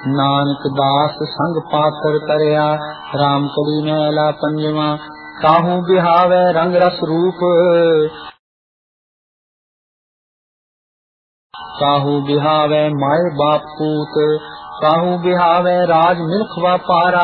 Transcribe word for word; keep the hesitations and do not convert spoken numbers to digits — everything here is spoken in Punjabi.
ਨਾਨਕ ਦਾਸ ਸੰਗ ਪਾਤਰ ਤਰਿਆ, ਰਾਮ ਕਲੀ ਮਹਿਲਾ ਪੰਜਵਾ। ਕਾਹੂ ਬਿਹਾਵੈ ਰੰਗ ਰਸ ਰੂਪ, ਕਾਹੂ ਬਿਹਾਵੈ ਮਾਏ ਬਾਪ ਪੂਤ। ਕਾਹੂ ਬਿਹਾਵੈ ਰਾਜ ਮਿਲਖ ਵਾਪਾਰਾ,